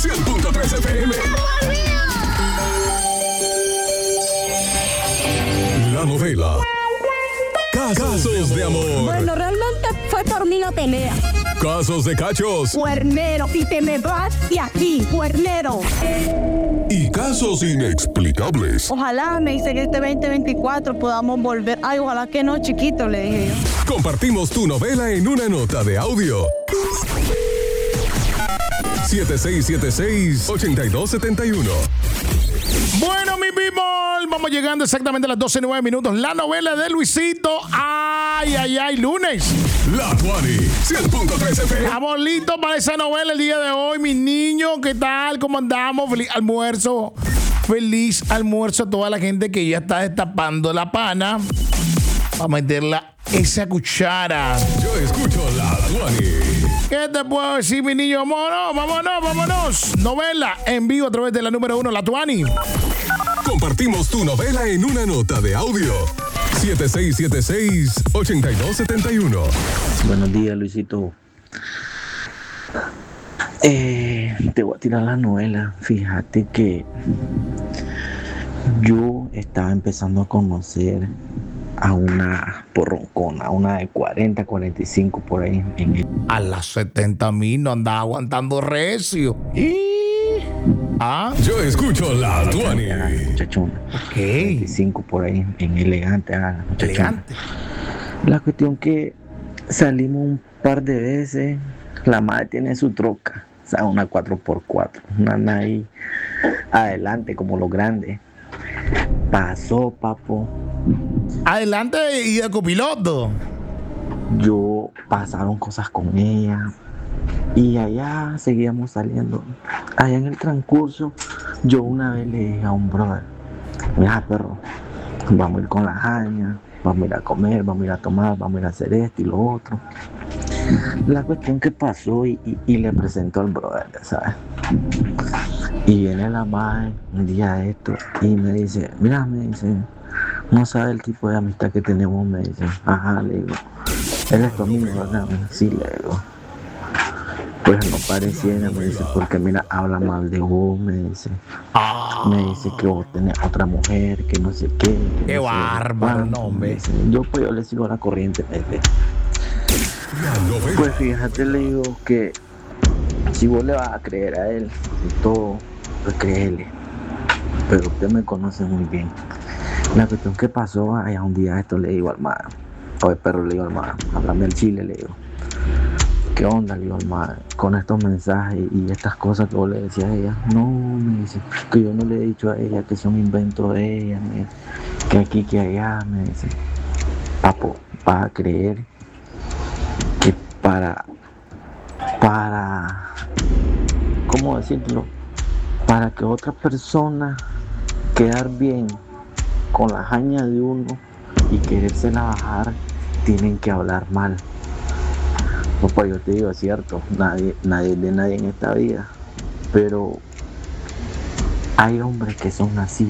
100.3 FM. La novela Casos de amor. Bueno, realmente fue por mí, no pelea. Casos de cachos. Cuernero, y te me vas de aquí, cuernero. Y casos inexplicables. Ojalá, me dice que este 2024 podamos volver. Ay, ojalá que no, chiquito, le dije yo. Compartimos tu novela en una nota de audio. 7676-8271. Bueno, mi people, vamos llegando exactamente a las 12:09. La novela de Luisito. Ay, lunes. La Tuani, 100.3 FM. Estamos listos para esa novela el día de hoy, mis niños. ¿Qué tal? ¿Cómo andamos? Feliz almuerzo. Feliz almuerzo a toda la gente que ya está destapando la pana. Vamos a meterla esa cuchara. Yo escucho la Tuani. ¿Qué te puedo decir, mi niño? Vámonos. Novela en vivo a través de la número 1, La Tuani. Compartimos tu novela en una nota de audio. 7676-8271. Buenos días, Luisito. Te voy a tirar la novela. Fíjate que yo estaba empezando a conocer a una porroncona, una de 40, 45 por ahí. A las 70,000 no andaba aguantando recio. Yo escucho la Tuani. Muchachona. Ok. 45 por ahí, en elegante. Elegante. La cuestión que salimos un par de veces. La madre tiene su troca, o sea, una 4x4, una ahí adelante como los grandes. Pasó, papo. Adelante y de copiloto. Yo pasaron cosas con ella y allá seguíamos saliendo. Allá en el transcurso, yo una vez le dije a un brother: mira, perro, vamos a ir con la jaña, vamos a ir a comer, vamos a ir a tomar, vamos a ir a hacer esto y lo otro. La cuestión que pasó y le presentó al brother, ¿sabes? Y viene la madre un día de esto y me dice: mira, me dice, no sabe el tipo de amistad que tenemos, me dice. Ajá, le digo, él es tu amigo, ¿verdad? Sí, le digo. Pues no pareciera, me dice, porque mira, habla mal de vos, me dice. Me dice que vos tenés otra mujer, que no sé qué. Qué no bárbaro, sé, no, hombre. Yo le sigo la corriente, me dice. Pues fíjate, le digo que si vos le vas a creer a él y todo, pues créele. Pero usted me conoce muy bien. La cuestión que pasó allá un día, esto le digo al mar. Oye, perro, le digo al mar, háblame al chile, le digo. ¿Qué onda, le digo al mar, con estos mensajes y estas cosas que vos le decías a ella? No, me dice, que yo no le he dicho a ella, que son inventos de ella, me dice, que aquí, que allá, me dice. Papo, vas a creer que para, ¿cómo decirlo? Para que otra persona quedar bien con la haña de uno y querérsela bajar, tienen que hablar mal. Pues yo te digo, es cierto, nadie de nadie en esta vida, pero hay hombres que son así,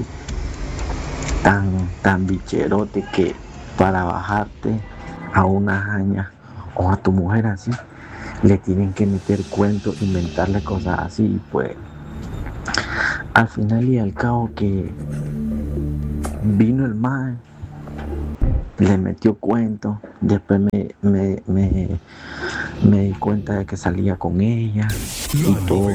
tan bicherotes, que para bajarte a una haña o a tu mujer así, le tienen que meter cuentos, inventarle cosas así, y pues al final y al cabo que vino el mal, le metió cuentos, después me di cuenta de que salía con ella y todo.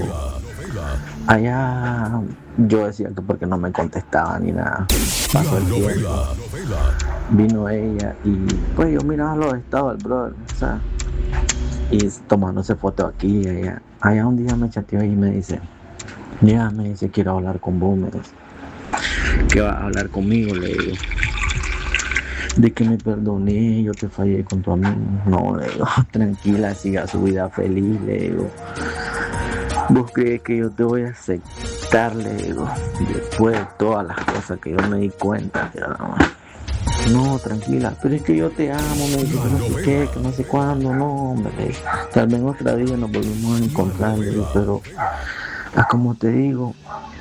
Allá yo decía que porque no me contestaba ni nada. Pasó el tiempo, vino ella y pues yo miraba los estados del brother, o sea, y tomándose fotos aquí y allá. Allá un día me chateó y me dice: ya, me dice, quiero hablar con vos, me dice. ¿Qué vas a hablar conmigo? Le digo. De que me perdoné, yo te fallé con tu amigo. No, le digo, tranquila, siga su vida feliz, le digo. ¿Vos crees que yo te voy a aceptar? Le digo, después de todas las cosas que yo me di cuenta. No, tranquila, pero es que yo te amo, me dice, que no sé qué, que no sé cuándo, no, hombre. Le digo, tal vez otra día nos volvemos a encontrar, le digo, pero como te digo,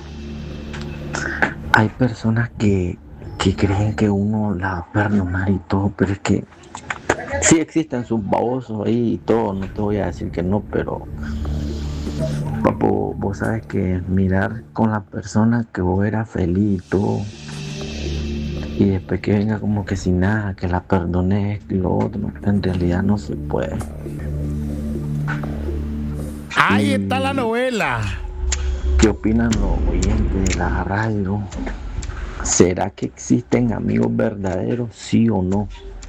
hay personas que creen que uno la va a perdonar y todo, pero es que sí existen sus babosos ahí y todo, no te voy a decir que no, pero Papo, vos sabes que mirar con la persona que vos eras feliz y todo, y después que venga como que sin nada, que la perdones y lo otro, en realidad no se puede. Ahí está la novela. ¿Qué opinan los oyentes de la radio? ¿Será que existen amigos verdaderos, sí o no?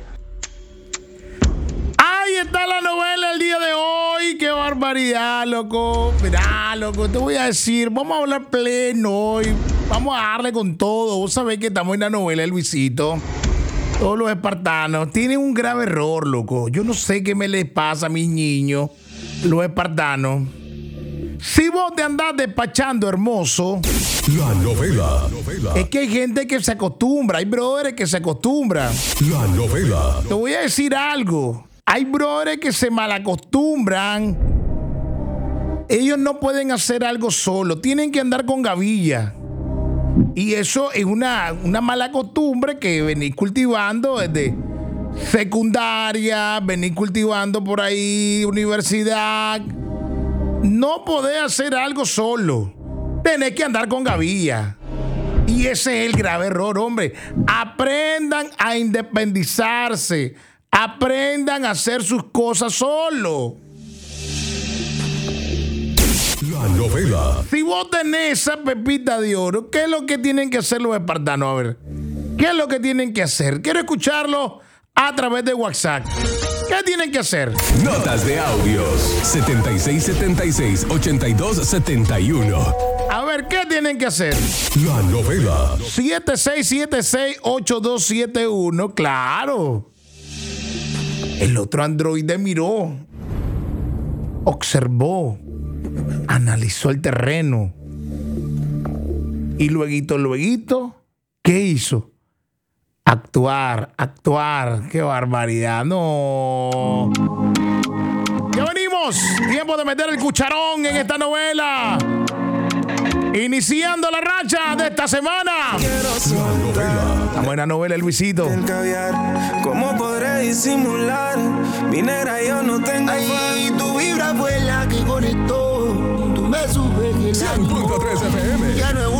Ahí está la novela el día de hoy. ¡Qué barbaridad, loco! Mirá, loco, te voy a decir, vamos a hablar pleno hoy. Vamos a darle con todo. Vos sabés que estamos en la novela de Luisito. Todos los espartanos tienen un grave error, loco. Yo no sé qué me les pasa a mis niños, los espartanos. Si vos te andás despachando hermoso, La novela. es que hay gente que se acostumbra. Hay brothers que se acostumbran. La novela. Te voy a decir algo. Hay brothers que se malacostumbran. Ellos no pueden hacer algo solo. Tienen que andar con gavilla. Y eso es una mala costumbre que venís cultivando desde secundaria, venís cultivando por ahí, universidad. No podés hacer algo solo. Tenés que andar con gavilla. Y ese es el grave error, hombre. Aprendan a independizarse. Aprendan a hacer sus cosas solo. La novela. Si vos tenés esa pepita de oro, ¿qué es lo que tienen que hacer los espartanos? A ver, ¿qué es lo que tienen que hacer? Quiero escucharlo a través de WhatsApp. ¿Qué tienen que hacer? Notas de audios. 7676-8271. A ver, ¿qué tienen que hacer? La novela. 7676-8271. Claro. El otro androide miró, observó, analizó el terreno. Y luego, ¿qué hizo? Actuar. ¡Qué barbaridad! ¡No! ¡Ya venimos! Tiempo de meter el cucharón en esta novela. Iniciando la racha de esta semana. La buena novela, Luisito. El caviar, ¿cómo podré disimular? Mi negra, yo no tengo Ahí tu vibra fue la que conectó. Tú me supe que la 100.3 FM. ya no es